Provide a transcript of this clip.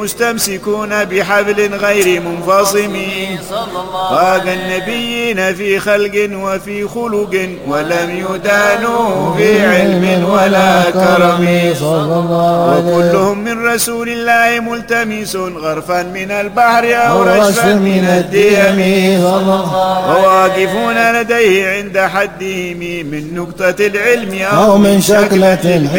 مستمسكون بحبل غير منفصم فاق النبيين في خلق وفي خلق ولم يدانوا في علم ولا كرم وكلهم من رسول الله ملتمس غرفا من البحر أو رشفا من الديم وواقفون لديه عند حدهم من نقطة العلم أو من شكلة